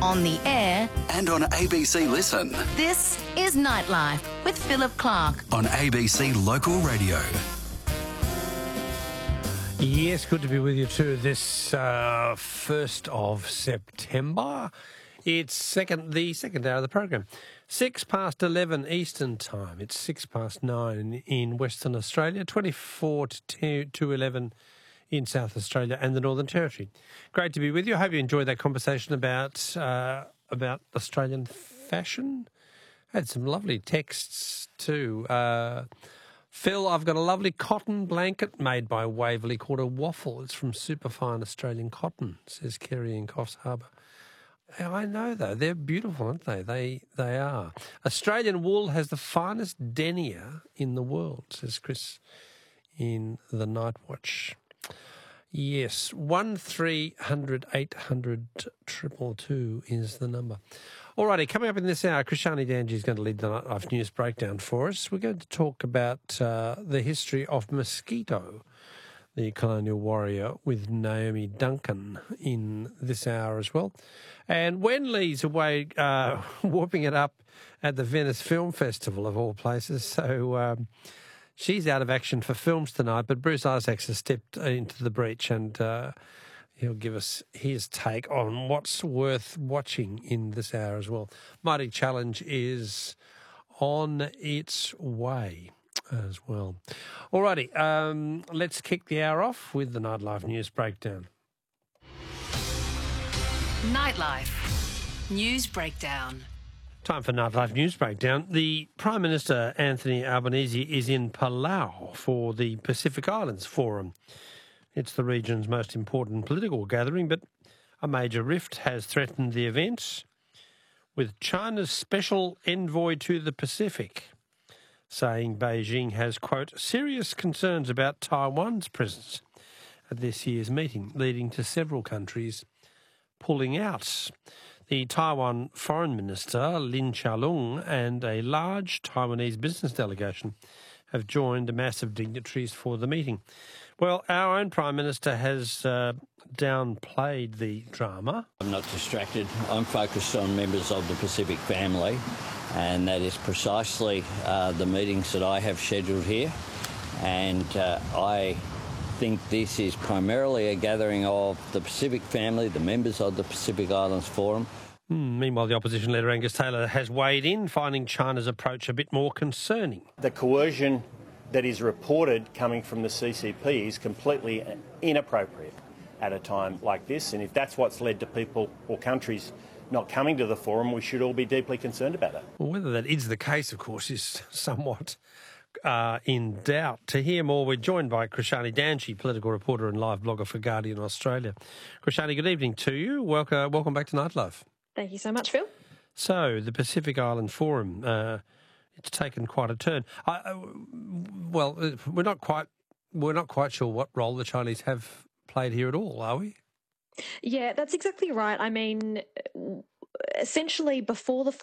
on the air, and on ABC Listen. this is Nightlife with Philip Clark. On ABC Local Radio. Yes, good to be with you too this 1st of September. It's the second hour of the program. 11:06 Eastern Time. It's 9:06 in Western Australia, 24 to 11 in South Australia and the Northern Territory. Great to be with you. I hope you enjoyed that conversation about Australian fashion. Had some lovely texts too. Phil, I've got a lovely cotton blanket made by Waverley called a waffle. It's from superfine Australian cotton, says Kerry in Coffs Harbour. I know, though. They're beautiful, aren't they? They are. Australian wool has the finest denier in the world, says Chris in the Night Watch. Yes, 1300 800 222 is the number. Alrighty, coming up in this hour, Krishani Danji is going to lead the Nightlife News Breakdown for us. We're going to talk about the history of Mosquito, the colonial warrior, with Naomi Duncan in this hour as well. And Wen Lee's away warping it up at the Venice Film Festival, of all places. So she's out of action for films tonight, but Bruce Isaacs has stepped into the breach and he'll give us his take on what's worth watching in this hour as well. Mighty Challenge is on its way as well. Alrighty, let's kick the hour off with the Nightlife News Breakdown. Nightlife News Breakdown. Time for Nightlife News Breakdown. The Prime Minister, Anthony Albanese, is in Palau for the Pacific Islands Forum. It's the region's most important political gathering, but a major rift has threatened the event, with China's special envoy to the Pacific saying Beijing has, quote, serious concerns about Taiwan's presence at this year's meeting, leading to several countries pulling out. The Taiwan Foreign Minister, Lin Chia-lung, and a large Taiwanese business delegation have joined a mass of dignitaries for the meeting. Well, our own Prime Minister has downplayed the drama. I'm not distracted. I'm focused on members of the Pacific family, and that is precisely the meetings that I have scheduled here. And I think this is primarily a gathering of the Pacific family, the members of the Pacific Islands Forum. Meanwhile, the opposition leader Angus Taylor has weighed in, finding China's approach a bit more concerning. The coercion that is reported coming from the CCP is completely inappropriate at a time like this. And if that's what's led to people or countries not coming to the forum, we should all be deeply concerned about it. Well, whether that is the case, of course, is somewhat in doubt. To hear more, we're joined by Krishani Danji, political reporter and live blogger for Guardian Australia. Krishani, good evening to you. Welcome back to Nightlife. Thank you so much, Phil. So, the Pacific Island Forum, it's taken quite a turn. We're not quite sure what role the Chinese have played here at all, are we? Yeah, that's exactly right. I mean, essentially before the